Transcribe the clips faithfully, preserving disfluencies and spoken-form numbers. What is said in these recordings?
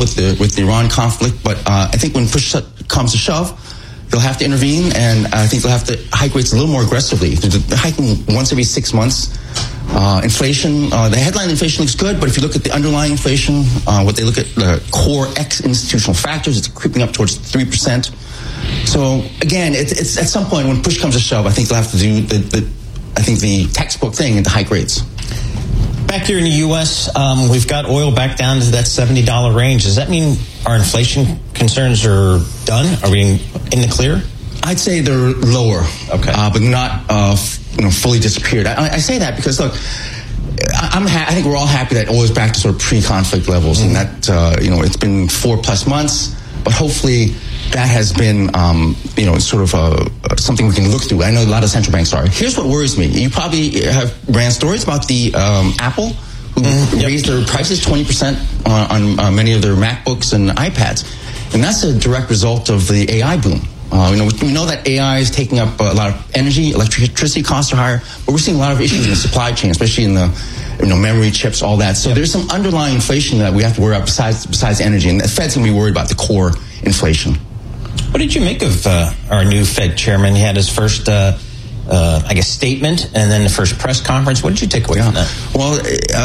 with the with the Iran conflict, but uh, I think when push comes to shove, they'll have to intervene, and I think they'll have to hike rates a little more aggressively. They're hiking once every six months. Uh, inflation, uh, the headline inflation looks good, but if you look at the underlying inflation, uh, what they look at the core ex-institutional factors, it's creeping up towards three percent. So again, it's, it's at some point when push comes to shove, I think they'll have to do the, the I think the textbook thing and to hike rates. Back here in the U S, um, we've got oil back down to that seventy dollars range. Does that mean our inflation concerns are done? Are we in, in the clear? I'd say they're lower, okay, uh, but not uh, f- you know, fully disappeared. I, I say that because, look, I'm ha- I think we're all happy that oil is back to sort of pre-conflict levels, mm-hmm. and that uh, you know it's been four plus months, but hopefully that has been um, you know sort of uh, something we can look through. I know a lot of central banks are. Here's what worries me: you probably have ran stories about the um, Apple who mm-hmm. raised yep. their prices twenty percent on, on uh, many of their MacBooks and iPads, and that's a direct result of the A I boom. Uh, you know, we know that A I is taking up a lot of energy, electricity costs are higher, but we're seeing a lot of issues in the supply chain, especially in the you know memory chips, all that. So yep. there's some underlying inflation that we have to worry about besides besides energy, and the Fed's going to be worried about the core inflation. What did you make of uh, our new Fed chairman? He had his first, uh, uh, I guess, statement, and then the first press conference. What did you take away yeah. from that? Well,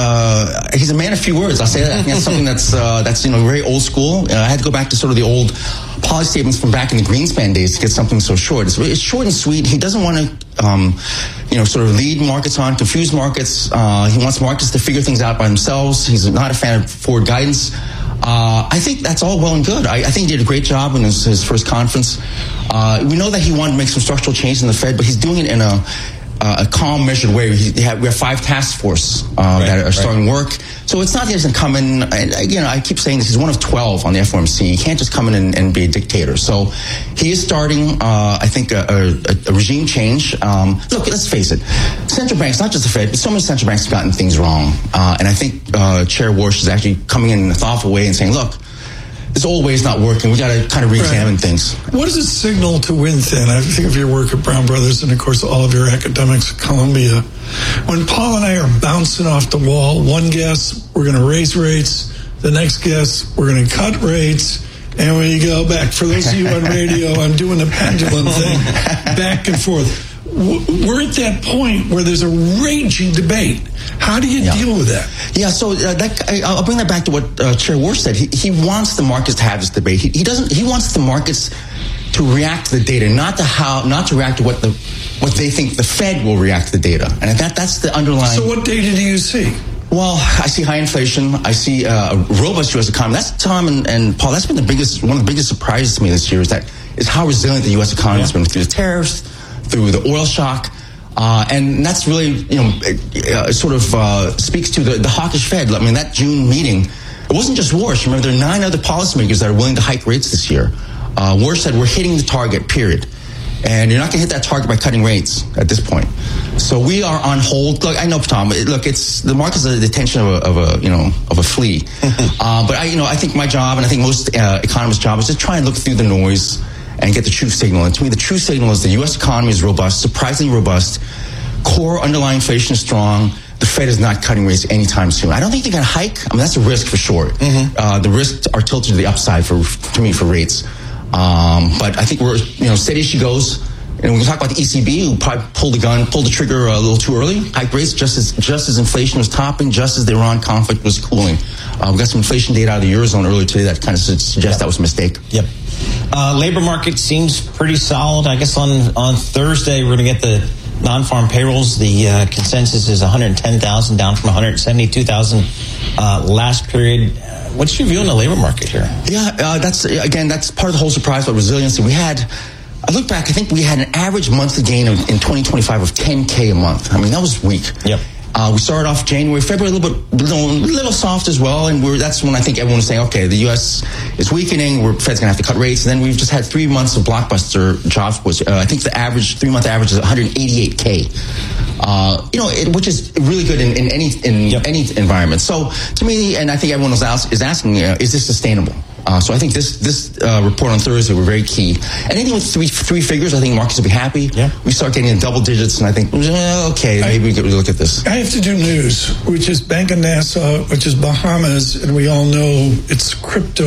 uh, he's a man of few words. I'll say that. I think that's something that's uh, that's you know very old school. Uh, I had to go back to sort of the old policy statements from back in the Greenspan days to get something so short. It's, it's short and sweet. He doesn't want to, um, you know, sort of lead markets on, confuse markets. Uh, he wants markets to figure things out by themselves. He's not a fan of forward guidance. Uh, I think that's all well and good. I, I think he did a great job in his, his first conference. Uh, we know that he wanted to make some structural changes in the Fed, but he's doing it in a Uh, a calm, measured way. We have, we have five task force uh, right, that are starting right. work. So it's not that he doesn't come in. And, you know, I keep saying this. He's one of twelve on the F O M C. He can't just come in and, and be a dictator. So he is starting, uh, I think, a, a, a regime change. Um, look, let's face it. Central banks, not just the Fed, but so many central banks have gotten things wrong. Uh, and I think uh, Chair Warsh is actually coming in in a thoughtful way and saying, look, this old way is not working. We got to kind of re-examine right. things. What does it signal to WinThin? I think of your work at Brown Brothers and, of course, all of your academics at Columbia. When Paul and I are bouncing off the wall, one guess, we're going to raise rates. The next guess, we're going to cut rates. And when you go back, for those of you on radio, I'm doing the pendulum thing, back and forth. We're at that point where there's a raging debate. How do you yeah. deal with that? Yeah, so uh, that, I, I'll bring that back to what uh, Chair Warsh said. He, he wants the markets to have this debate. He, he doesn't. He wants the markets to react to the data, not to how, not to react to what the what they think the Fed will react to the data. And that that's the underlying. So, what data do you see? Well, I see high inflation. I see uh, a robust U S economy. That's Tom and, and Paul. That's been the biggest, one of the biggest surprises to me this year. Is that is how resilient the U S economy has yeah. been through the tariffs, through the oil shock. Uh, and that's really, you know, uh, sort of uh, speaks to the, the hawkish Fed. I mean, that June meeting, it wasn't just Warsh. Remember, there are nine other policymakers that are willing to hike rates this year. Uh, Warsh said, we're hitting the target, period. And you're not going to hit that target by cutting rates at this point. So we are on hold. Look, I know, Tom, look, it's the market's at the attention of a, of a, you know, of a flea. uh, but I, you know, I think my job, and I think most uh, economists' job, is to try and look through the noise and get the true signal. And to me, the true signal is the U S economy is robust, surprisingly robust. Core underlying inflation is strong. The Fed is not cutting rates anytime soon. I don't think they're going to hike. I mean, that's a risk for sure. Mm-hmm. Uh, the risks are tilted to the upside for, to me, for rates. Um, but I think we're, you know, steady as she goes. And we can talk about the E C B, who probably pulled the gun, pulled the trigger a little too early. Hike rates just as just as inflation was topping, just as the Iran conflict was cooling. Uh, we got some inflation data out of the Eurozone earlier today that kind of suggests yep. that was a mistake. Yep. Uh, labor market seems pretty solid. I guess on, on Thursday we're going to get the non-farm payrolls. The uh, consensus is one hundred ten thousand, down from one hundred seventy-two thousand uh, last period. What's your view on the labor market here? Yeah, uh, that's again, that's part of the whole surprise about resiliency. We had, I look back, I think we had an average monthly gain of, in twenty twenty-five of ten K a month. I mean, that was weak. Yep. Uh, we started off January, February a little bit, little, little soft as well, and we're, that's when I think everyone was saying, okay, the U S is weakening, we're Fed's going to have to cut rates, and then we've just had three months of blockbuster jobs. Was uh, I think the average three month average is one hundred eighty-eight K, uh, you know, it, which is really good in, in any in yep. any environment. So to me, and I think everyone is, ask, is asking, uh, is this sustainable? Uh, so I think this this uh, report on Thursday were very key. Anything with three three figures, I think markets will be happy. Yeah. We start getting in double digits, and I think, eh, okay, maybe we could look at this. I have to do news, which is Bank of Nassau, which is Bahamas, and we all know it's crypto.